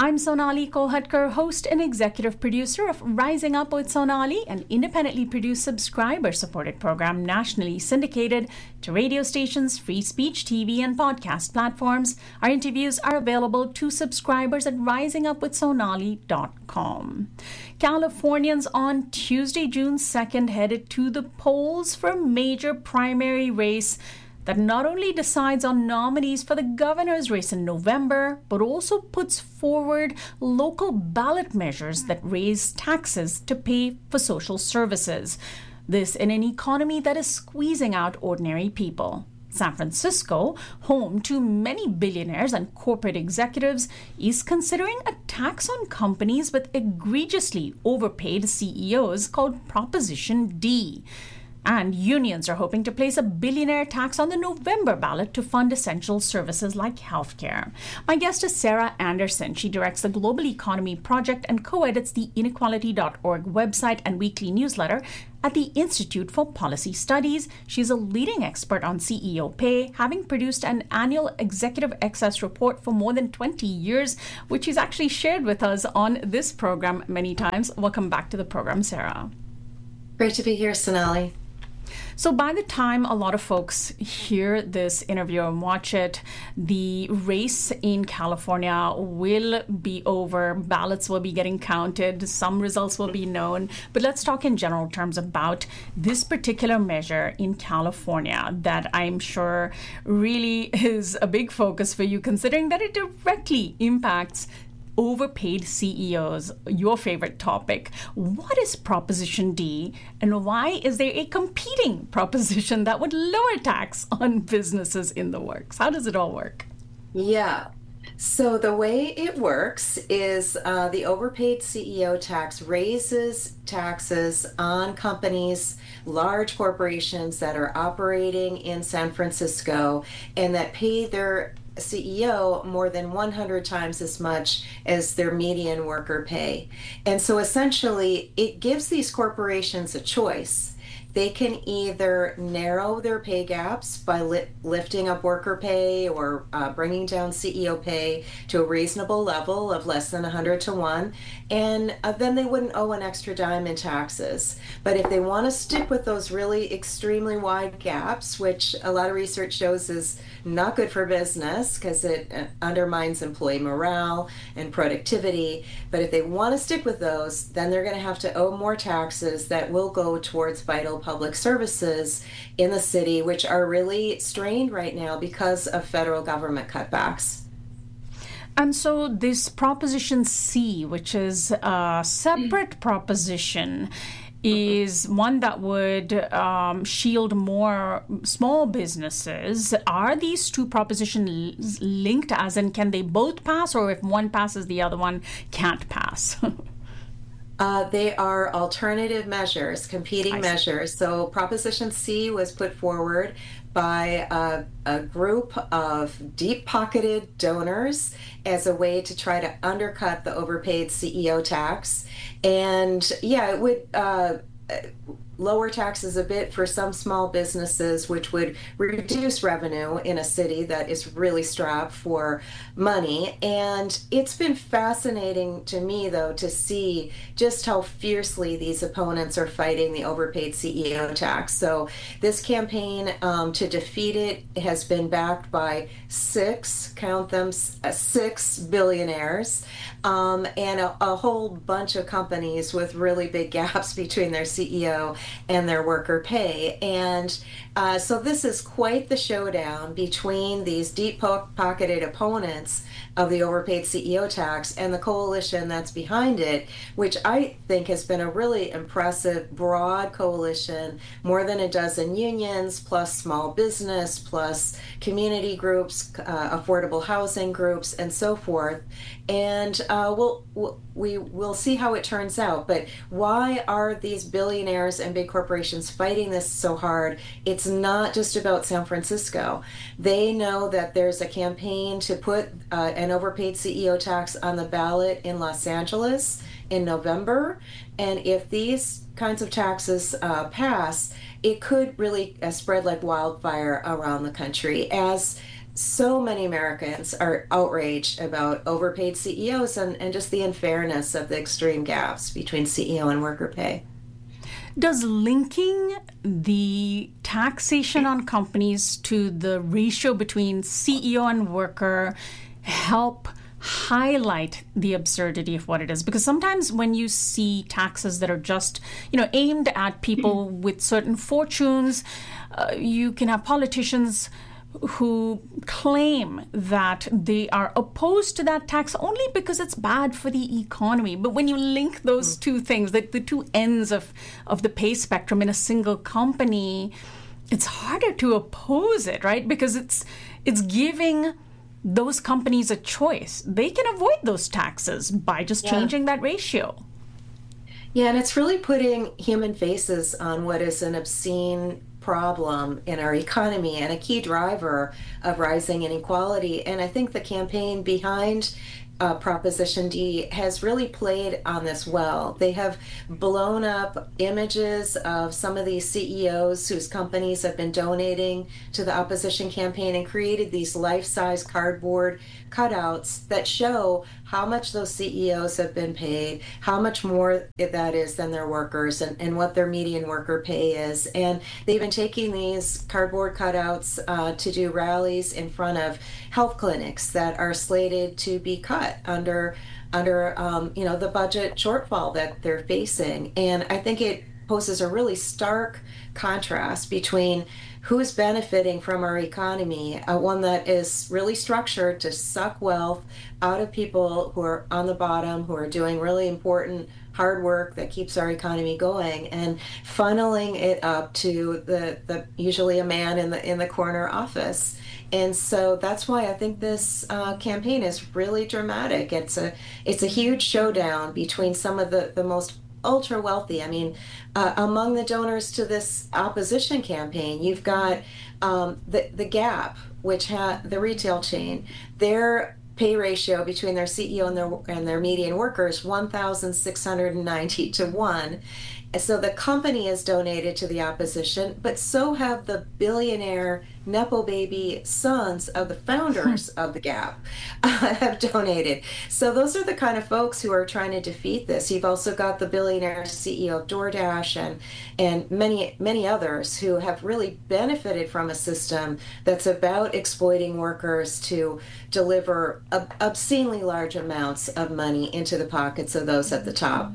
I'm Sonali Kolhatkar, host and executive producer of Rising Up with Sonali, an independently produced subscriber-supported program nationally syndicated to radio stations, free speech, TV, and podcast platforms. Our interviews are available to subscribers at risingupwithsonali.com. Californians on Tuesday, June 2nd, headed to the polls for a major primary race that not only decides on nominees for the governor's race in November, but also puts forward local ballot measures that raise taxes to pay for social services. This in an economy that is squeezing out ordinary people. San Francisco, home to many billionaires and corporate executives, is considering a tax on companies with egregiously overpaid CEOs called Proposition D. And unions are hoping to place a billionaire tax on the November ballot to fund essential services like healthcare. My guest is Sarah Anderson. She directs the Global Economy Project and co-edits the inequality.org website and weekly newsletter at the Institute for Policy Studies. She's a leading expert on CEO pay, having produced an annual executive excess report for more than 20 years, which she's actually shared with us on this program many times. Welcome back to the program, Sarah. Great to be here, Sonali. So by the time a lot of folks hear this interview and watch it, the race in California will be over. Ballots will be getting counted. Some results will be known. But let's talk in general terms about this particular measure in California that I'm sure really is a big focus for you, considering that it directly impacts overpaid CEOs, your favorite topic. What is Proposition D, and why is there a competing proposition that would lower tax on businesses in the works? How does it all work? Yeah. So the way it works is the overpaid CEO tax raises taxes on companies, large corporations that are operating in San Francisco and that pay their CEO more than 100 times as much as their median worker pay. And so essentially, it gives these corporations a choice. They can either narrow their pay gaps by lifting up worker pay or bringing down CEO pay to a reasonable level of less than 100 to 1, and then they wouldn't owe an extra dime in taxes. But if they want to stick with those really extremely wide gaps, which a lot of research shows is not good for business because it undermines employee morale and productivity, but if they want to stick with those, then they're going to have to owe more taxes that will go towards vital public services in the city, which are really strained right now because of federal government cutbacks. And so this Proposition C, which is a separate proposition, is one that would shield more small businesses. Are these two propositions linked, as in can they both pass, or if one passes, the other one can't pass? They are alternative measures, competing measures. So Proposition C was put forward by a group of deep-pocketed donors as a way to try to undercut the overpaid CEO tax. And yeah, it would lower taxes a bit for some small businesses, which would reduce revenue in a city that is really strapped for money. And it's been fascinating to me, though, to see just how fiercely these opponents are fighting the overpaid CEO tax. So this campaign to defeat it has been backed by six billionaires and a whole bunch of companies with really big gaps between their CEO and their worker pay. And so this is quite the showdown between these deep-pocketed opponents of the overpaid CEO tax and the coalition that's behind it, which I think has been a really impressive, broad coalition, more than a dozen unions, plus small business, plus community groups, affordable housing groups, and so forth. And we will see how it turns out. But why are these billionaires and big corporations fighting this so hard? It's not just about San Francisco. They know that there's a campaign to put an overpaid CEO tax on the ballot in Los Angeles in November. And if these kinds of taxes pass, it could really spread like wildfire around the country as So many Americans are outraged about overpaid CEOs and just the unfairness of the extreme gaps between CEO and worker pay. Does linking the taxation on companies to the ratio between CEO and worker help highlight the absurdity of what it is? Because sometimes when you see taxes that are just, aimed at people with certain fortunes, you can have politicians who claim that they are opposed to that tax only because it's bad for the economy. But when you link those two things, the two ends of the pay spectrum in a single company, it's harder to oppose it, right? Because it's giving those companies a choice. They can avoid those taxes by just changing that ratio. Yeah, and it's really putting human faces on what is an obscene problem in our economy and a key driver of rising inequality. And I think the campaign behind Proposition D has really played on this well. They have blown up images of some of these CEOs whose companies have been donating to the opposition campaign and created these life-size cardboard cutouts that show how much those CEOs have been paid, how much more that is than their workers, and what their median worker pay is. And they've been taking these cardboard cutouts to do rallies in front of health clinics that are slated to be cut under the budget shortfall that they're facing. And I think it poses a really stark contrast between who is benefiting from our economy, one that is really structured to suck wealth out of people who are on the bottom, who are doing really important hard work that keeps our economy going, and funneling it up to the usually a man in the corner office. And so that's why I think this campaign is really dramatic. It's a huge showdown between some of the most ultra wealthy. I mean, among the donors to this opposition campaign, you've got the Gap, which the retail chain. Their pay ratio between their CEO and their median workers 1,690 to 1. So the company has donated to the opposition, but so have the billionaire Nepo baby sons of the founders of the Gap have donated. So those are the kind of folks who are trying to defeat this. You've also got the billionaire CEO of DoorDash and many others who have really benefited from a system that's about exploiting workers to deliver obscenely large amounts of money into the pockets of those at the top.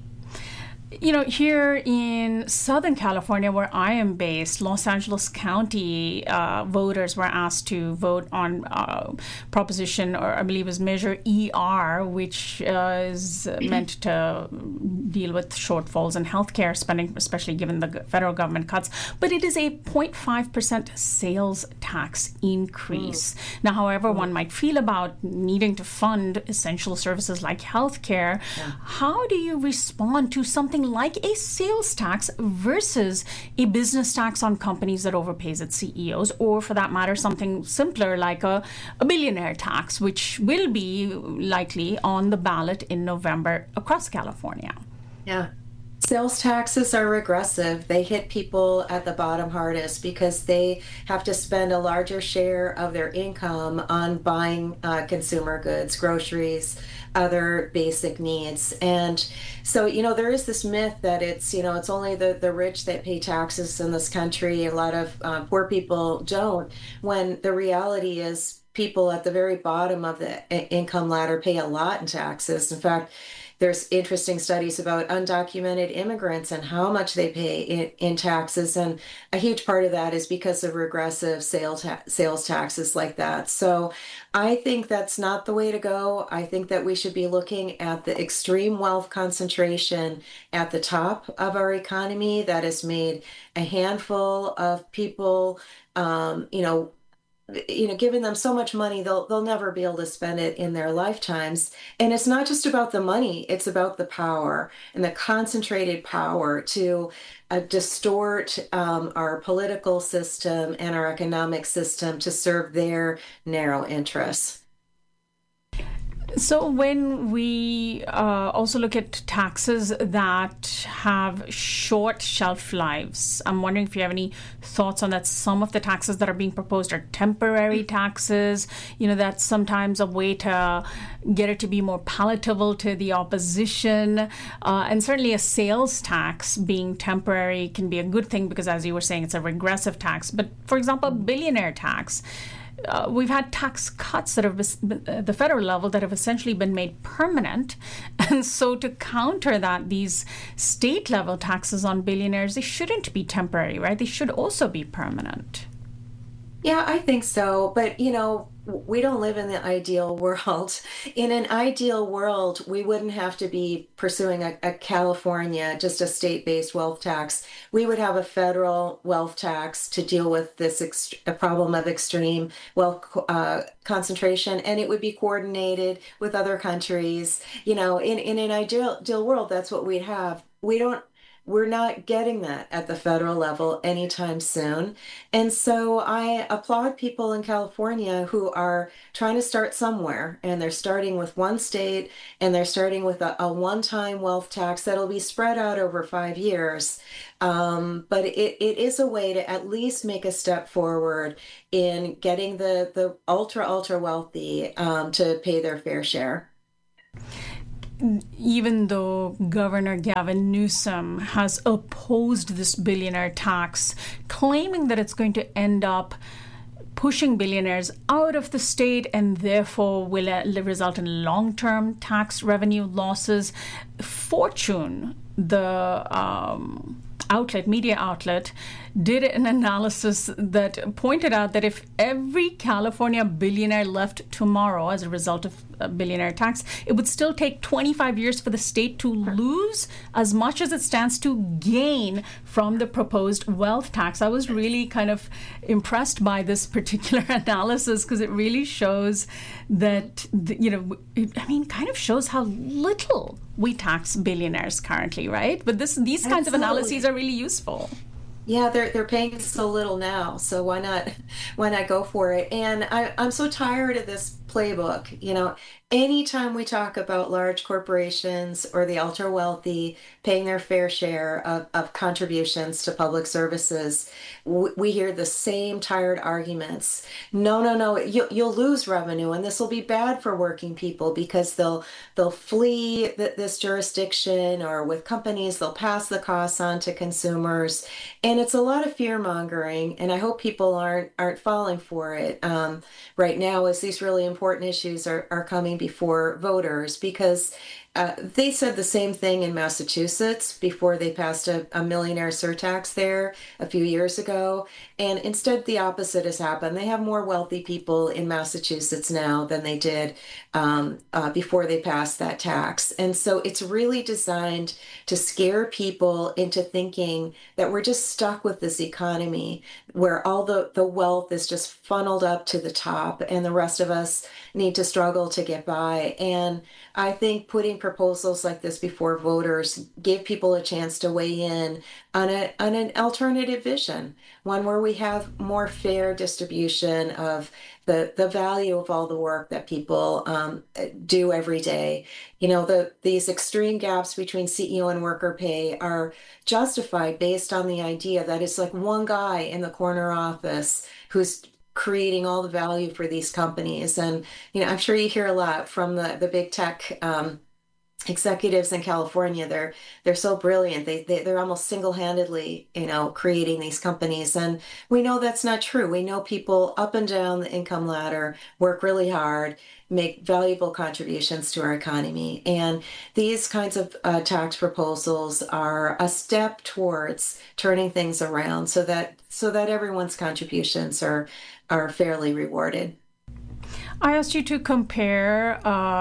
Here in Southern California, where I am based, Los Angeles County voters were asked to vote on proposition, or I believe it was Measure ER, which is meant to deal with shortfalls in healthcare spending, especially given the federal government cuts. But it is a 0.5% sales tax increase. Now, however one might feel about needing to fund essential services like healthcare, how do you respond to something like a sales tax versus a business tax on companies that overpays its CEOs, or for that matter, something simpler like a billionaire tax, which will be likely on the ballot in November across California? Yeah. Sales taxes are regressive. They hit people at the bottom hardest because they have to spend a larger share of their income on buying consumer goods, groceries, other basic needs. And so, there is this myth that it's only the rich that pay taxes in this country. A lot of poor people don't, when the reality is people at the very bottom of the income ladder pay a lot in taxes. In fact, there's interesting studies about undocumented immigrants and how much they pay in taxes. And a huge part of that is because of regressive sales taxes like that. So I think that's not the way to go. I think that we should be looking at the extreme wealth concentration at the top of our economy that has made a handful of people, giving them so much money, they'll never be able to spend it in their lifetimes. And it's not just about the money, it's about the power and the concentrated power to distort our political system and our economic system to serve their narrow interests. So when we also look at taxes that have short shelf lives, I'm wondering if you have any thoughts on that. Some of the taxes that are being proposed are temporary taxes. That's sometimes a way to get it to be more palatable to the opposition. And certainly a sales tax being temporary can be a good thing because, as you were saying, it's a regressive tax. But for example, a billionaire tax. We've had tax cuts that have been at the federal level that have essentially been made permanent. And so to counter that, these state level taxes on billionaires, they shouldn't be temporary, right? They should also be permanent. Yeah, I think so. But, we don't live in the ideal world. In an ideal world, we wouldn't have to be pursuing a California, just a state-based wealth tax. We would have a federal wealth tax to deal with this a problem of extreme wealth concentration, and it would be coordinated with other countries. In an ideal world, that's what we'd have. We're not getting that at the federal level anytime soon. And so I applaud people in California who are trying to start somewhere, and they're starting with one state, and they're starting with a one-time wealth tax that'll be spread out over 5 years. But it is a way to at least make a step forward in getting the ultra wealthy to pay their fair share. Even though Governor Gavin Newsom has opposed this billionaire tax, claiming that it's going to end up pushing billionaires out of the state and therefore will result in long-term tax revenue losses. Fortune, the media outlet, did an analysis that pointed out that if every California billionaire left tomorrow as a result of a billionaire tax, it would still take 25 years for the state to lose as much as it stands to gain from the proposed wealth tax. I was really kind of impressed by this particular analysis because it really shows that, kind of shows how little we tax billionaires currently, right? But these kinds of analyses are really useful. Yeah, they're paying so little now, so why not go for it? And I'm so tired of this playbook. Anytime we talk about large corporations or the ultra wealthy paying their fair share of contributions to public services, we hear the same tired arguments. No, you'll lose revenue, and this will be bad for working people because they'll flee this jurisdiction, or with companies, they'll pass the costs on to consumers. And it's a lot of fear mongering, and I hope people aren't falling for it right now as these really important issues are coming before voters, because they said the same thing in Massachusetts before they passed a millionaire surtax there a few years ago. And instead, the opposite has happened. They have more wealthy people in Massachusetts now than they did before they passed that tax. And so it's really designed to scare people into thinking that we're just stuck with this economy where all the wealth is just funneled up to the top and the rest of us need to struggle to get by. And I think putting proposals like this before voters give people a chance to weigh in on an alternative vision, one where we have more fair distribution of the value of all the work that people do every day. These extreme gaps between CEO and worker pay are justified based on the idea that it's like one guy in the corner office who's creating all the value for these companies. And, I'm sure you hear a lot from the big tech executives in California. They're so brilliant. They're almost single-handedly, creating these companies. And we know that's not true. We know people up and down the income ladder work really hard, make valuable contributions to our economy. And these kinds of tax proposals are a step towards turning things around so that everyone's contributions are fairly rewarded. I asked you to compare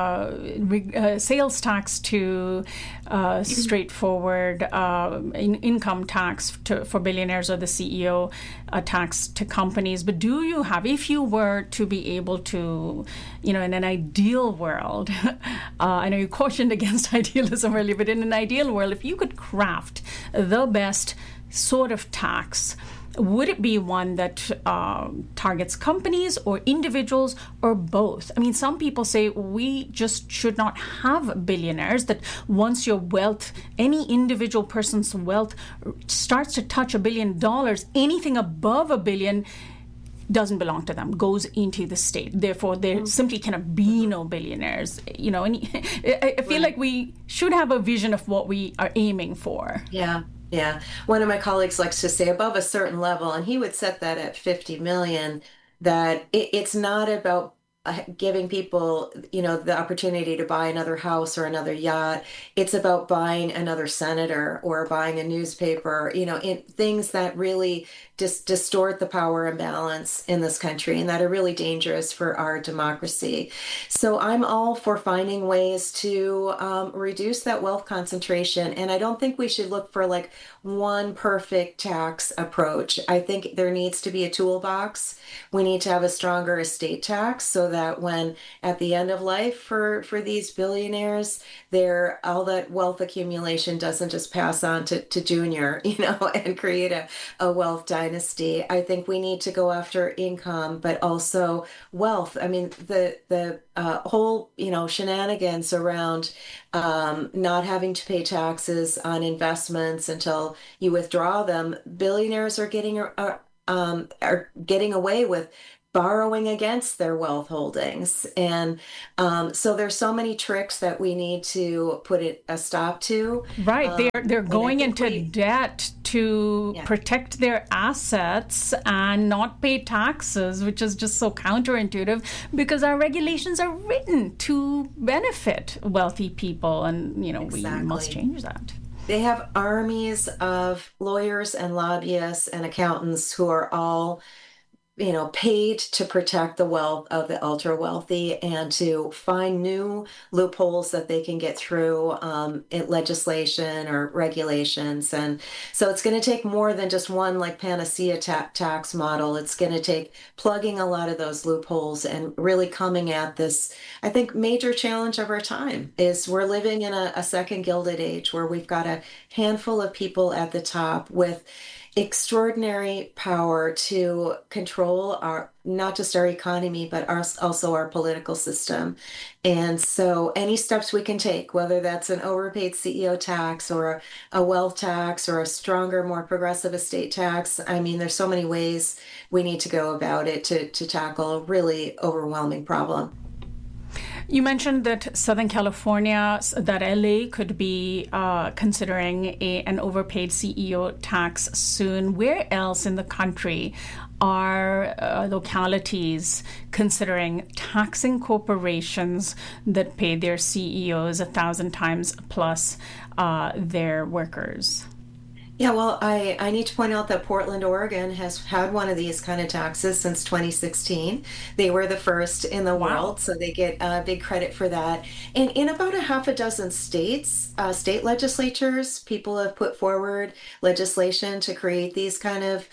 sales tax to straightforward income tax for billionaires, or the CEO tax to companies. But do you have, if you were to be able to, in an ideal world, I know you cautioned against idealism earlier, but in an ideal world, if you could craft the best sort of tax Would it be one that targets companies or individuals or both? I mean, some people say we just should not have billionaires, that once your wealth, any individual person's wealth starts to touch $1 billion, anything above a billion doesn't belong to them, goes into the state. Therefore, there simply cannot be no billionaires. And I feel like we should have a vision of what we are aiming for. Yeah. Yeah. One of my colleagues likes to say above a certain level, and he would set that at 50 million, that it's not about giving people, the opportunity to buy another house or another yacht. It's about buying another senator or buying a newspaper, in things that really distort the power imbalance in this country and that are really dangerous for our democracy. So I'm all for finding ways to reduce that wealth concentration. And I don't think we should look for like one perfect tax approach. I think there needs to be a toolbox. We need to have a stronger estate tax so that when at the end of life for these billionaires, all that wealth accumulation doesn't just pass on to junior, and create a wealth dynasty. I think we need to go after income, but also wealth. I mean, the whole, shenanigans around not having to pay taxes on investments until you withdraw them. Billionaires are getting away with borrowing against their wealth holdings. And so there's so many tricks that we need to put a stop to. Right. They're going into debt to protect their assets and not pay taxes, which is just so counterintuitive because our regulations are written to benefit wealthy people. And, we must change that. They have armies of lawyers and lobbyists and accountants who are all paid to protect the wealth of the ultra wealthy and to find new loopholes that they can get through in legislation or regulations. And so it's going to take more than just one like panacea tax model. It's going to take plugging a lot of those loopholes and really coming at this, I think, major challenge of our time is we're living in a second Gilded Age where we've got a handful of people at the top with extraordinary power to control not just our economy, but also our political system. And so any steps we can take, whether that's an overpaid CEO tax or a wealth tax or a stronger, more progressive estate tax, I mean, there's so many ways we need to go about it to tackle a really overwhelming problem. You mentioned that Southern California, that LA could be considering an overpaid CEO tax soon. Where else in the country are localities considering taxing corporations that pay their CEOs 1,000 times plus their workers? Yeah, well, I need to point out that Portland, Oregon has had one of these kind of taxes since 2016. They were the first in the world, so they get big credit for that. And in about a half a dozen states, state legislatures, people have put forward legislation to create these kind of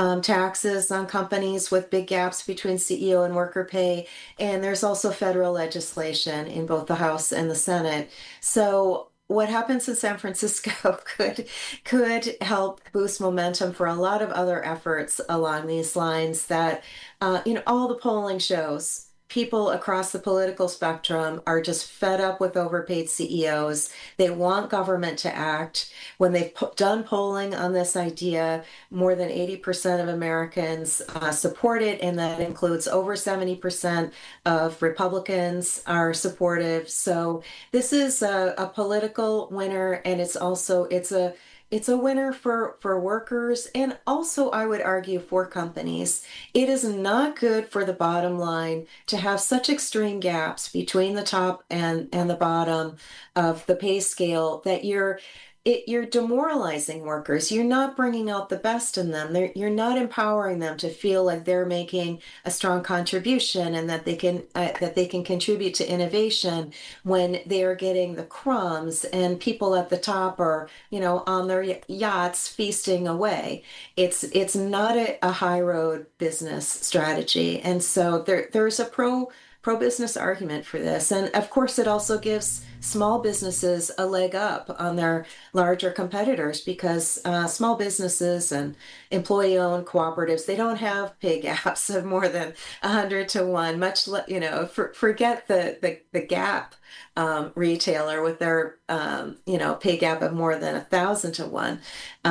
taxes on companies with big gaps between CEO and worker pay. And there's also federal legislation in both the House and the Senate. So what happens in San Francisco could help boost momentum for a lot of other efforts along these lines that, all the polling shows people across the political spectrum are just fed up with overpaid CEOs. They want government to act. When they've done polling on this idea, more than 80% of Americans support it, and that includes over 70% of Republicans are supportive. So this is a political winner, and it's a winner for workers and also, I would argue, for companies. It is not good for the bottom line to have such extreme gaps between the top and the bottom of the pay scale that you're demoralizing workers. You're not bringing out the best in them. You're not empowering them to feel like they're making a strong contribution and that they can contribute to innovation when they are getting the crumbs and people at the top are, on their yachts feasting away. It's not a high road business strategy. And so there's a pro pro-business argument for this. And of course, it also gives small businesses a leg up on their larger competitors because small businesses and employee-owned cooperatives, they don't have pay gaps of more than 100 to 1, forget the Gap retailer with their pay gap of more than 1,000 to 1.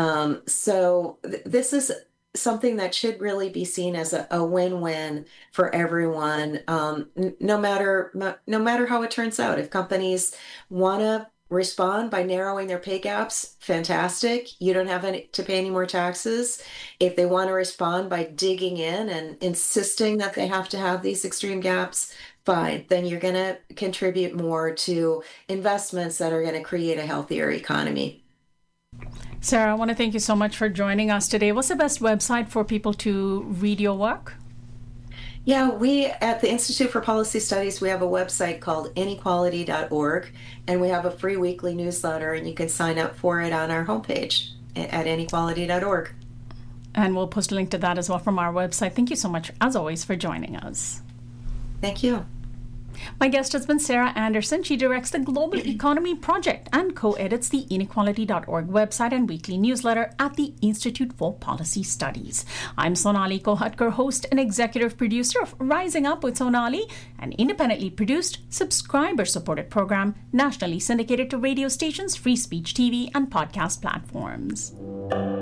This is something that should really be seen as a win-win for everyone, no matter how it turns out. If companies want to respond by narrowing their pay gaps, fantastic. You don't have to pay any more taxes. If they want to respond by digging in and insisting that they have to have these extreme gaps, fine. Then you're going to contribute more to investments that are going to create a healthier economy. Sarah, I want to thank you so much for joining us today. What's the best website for people to read your work? Yeah, we at the Institute for Policy Studies, we have a website called inequality.org, and we have a free weekly newsletter, and you can sign up for it on our homepage at inequality.org. And we'll post a link to that as well from our website. Thank you so much, as always, for joining us. Thank you. My guest has been Sarah Anderson. She directs the Global Economy Project and co-edits the inequality.org website and weekly newsletter at the Institute for Policy Studies. I'm Sonali Kohatkar, host and executive producer of Rising Up with Sonali, an independently produced, subscriber-supported program nationally syndicated to radio stations, free speech TV, and podcast platforms.